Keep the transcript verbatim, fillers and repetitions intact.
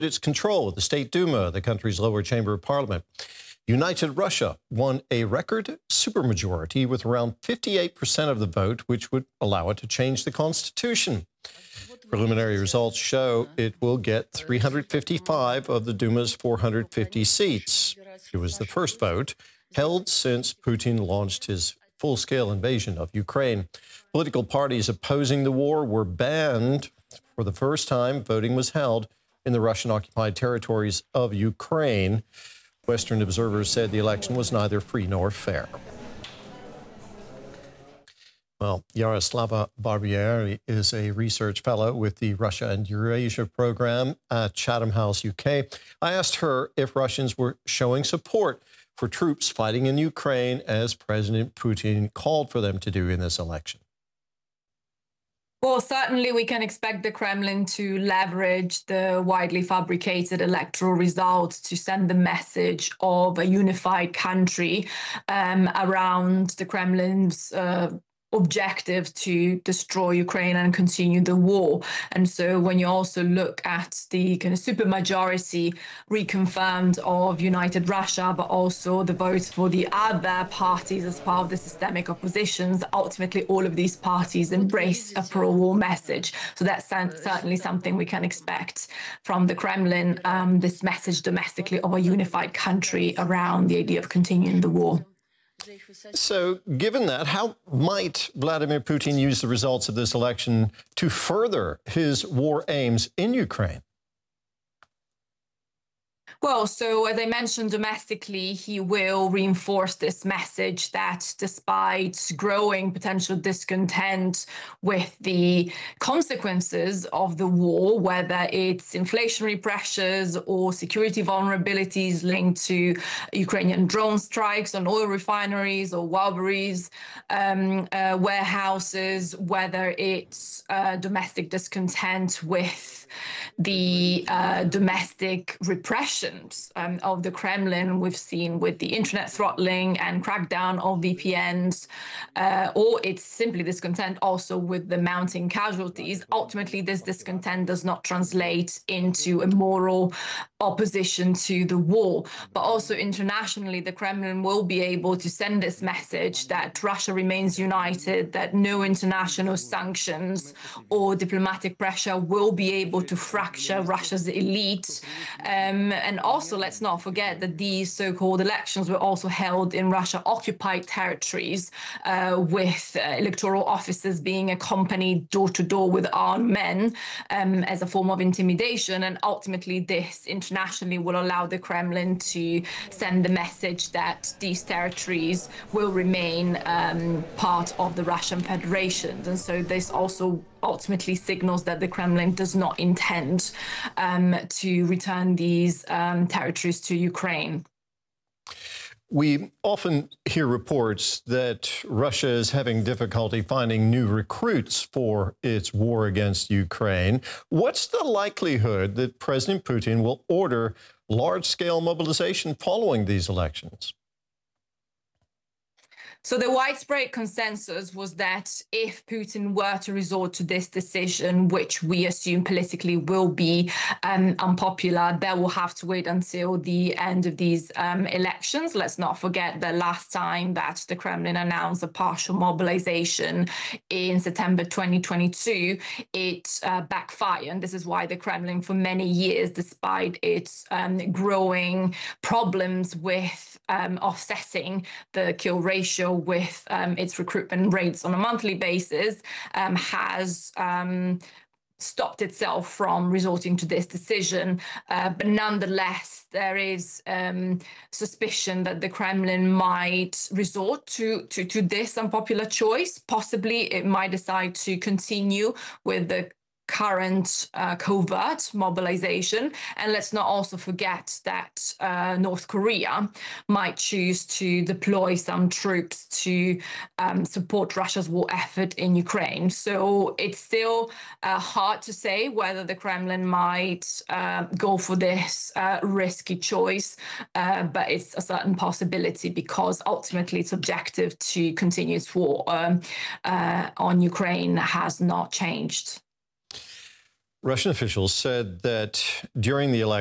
its control of the State Duma, the country's lower chamber of parliament. United Russia won a record supermajority with around fifty-eight percent of the vote, which would allow it to change the constitution. Preliminary results show it will get three hundred fifty-five of the Duma's four hundred fifty seats. It was the first vote held since Putin launched his full-scale invasion of Ukraine. Political parties opposing the war were banned. For the first time, voting was held in the Russian-occupied territories of Ukraine. Western observers said the election was neither free nor fair. Well, Yaroslava Barbieri is a research fellow with the Russia and Eurasia program at Chatham House, U K. I asked her if Russians were showing support for troops fighting in Ukraine, as President Putin called for them to do in this election. Well, certainly we can expect the Kremlin to leverage the widely fabricated electoral results to send the message of a unified country um, around the Kremlin's uh, objective to destroy Ukraine and continue the war. And so when you also look at the kind of supermajority reconfirmed of United Russia, but also the votes for the other parties as part of the systemic oppositions, ultimately all of these parties embrace a pro-war message. So that's certainly something we can expect from the Kremlin, um, this message domestically of a unified country around the idea of continuing the war. So, given that, how might Vladimir Putin use the results of this election to further his war aims in Ukraine? Well, so as I mentioned, domestically, he will reinforce this message that despite growing potential discontent with the consequences of the war, whether it's inflationary pressures or security vulnerabilities linked to Ukrainian drone strikes on oil refineries or Walbery's um, uh, warehouses, whether it's uh, domestic discontent with the uh, domestic repression Um, of the Kremlin we've seen with the internet throttling and crackdown of V P Ns, uh, or it's simply discontent also with the mounting casualties. Ultimately, this discontent does not translate into a moral opposition to the war. But also internationally, the Kremlin will be able to send this message that Russia remains united, that no international sanctions or diplomatic pressure will be able to fracture Russia's elite. Um, and also, let's not forget that these so-called elections were also held in Russia-occupied territories, uh, with uh, electoral officers being accompanied door-to-door with armed men um, as a form of intimidation. And ultimately, this internationally will allow the Kremlin to send the message that these territories will remain um, part of the Russian Federation. And so this also ultimately signals that the Kremlin does not intend um, to return these um, territories to Ukraine. We often hear reports that Russia is having difficulty finding new recruits for its war against Ukraine. What's the likelihood that President Putin will order large-scale mobilization following these elections? So the widespread consensus was that if Putin were to resort to this decision, which we assume politically will be um, unpopular, they will have to wait until the end of these um, elections. Let's not forget the last time that the Kremlin announced a partial mobilization in September twenty twenty-two, it uh, backfired. And this is why the Kremlin, for many years, despite its um, growing problems with um, offsetting the kill ratio with um, its recruitment rates on a monthly basis, um, has um, stopped itself from resorting to this decision. Uh, but nonetheless, there is um, suspicion that the Kremlin might resort to, to, to this unpopular choice. Possibly it might decide to continue with the current uh, covert mobilization. And let's not also forget that uh, North Korea might choose to deploy some troops to um, support Russia's war effort in Ukraine. So it's still uh, hard to say whether the Kremlin might uh, go for this uh, risky choice, uh, but it's a certain possibility because ultimately its objective to continue its war um, uh, on Ukraine has not changed. Russian officials said that during the election,